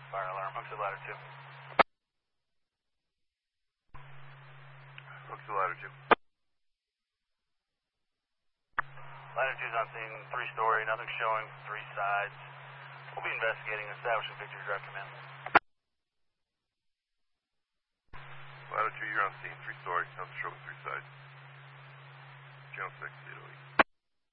Fire alarm. Hooks at ladder 2. Hooks at ladder 2. Ladder 2's on scene, 3-story, nothing showing, 3 sides. We'll be investigating, establishing Victory Drive command. Ladder 2, you're on scene, 3-story, nothing showing, 3 sides. Channel 6, 808.